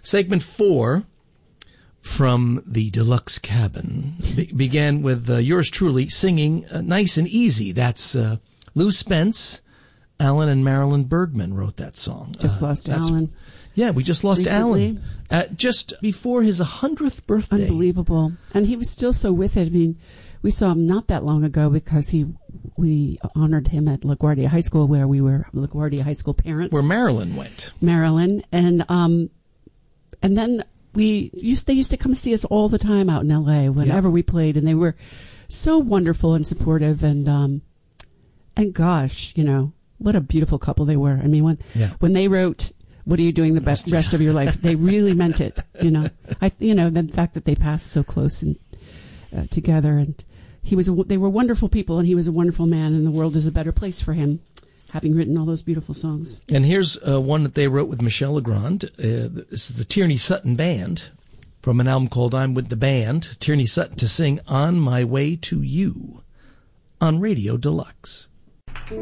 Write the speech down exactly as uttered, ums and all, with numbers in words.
Segment four from the Deluxe Cabin be- began with uh, yours truly singing uh, Nice and Easy. That's uh, Lou Spence. Alan and Marilyn Bergman wrote that song. Just uh, lost Alan. Yeah, we just lost recently. Alan. Uh, just before his one hundredth birthday. Unbelievable. And he was still so with it. I mean, we saw him not that long ago because he we honored him at LaGuardia High School, where we were LaGuardia High School parents. Where Marilyn went. Marilyn. And um, and then we used they used to come see us all the time out in L A whenever yeah. we played, and they were so wonderful and supportive, and um, and gosh, you know, what a beautiful couple they were. I mean, when yeah. when they wrote "What are you doing the best rest of your life?" they really meant it. You know, I you know the fact that they passed so close and uh, together, and he was a, they were wonderful people, and he was a wonderful man, and the world is a better place for him, having written all those beautiful songs. And here's uh, one that they wrote with Michel Legrand. Uh, this is the Tierney Sutton Band from an album called I'm With the Band. Tierney Sutton to sing On My Way to You on Radio Deluxe.